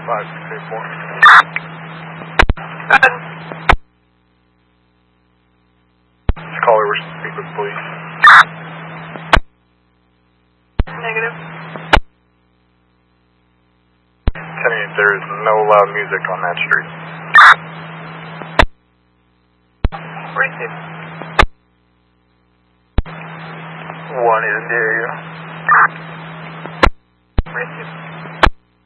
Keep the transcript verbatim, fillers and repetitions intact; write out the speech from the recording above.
five six eight four. This caller wishes to speak with police. Negative. ten eight, there is no loud music on that street. Receive. One is in the area.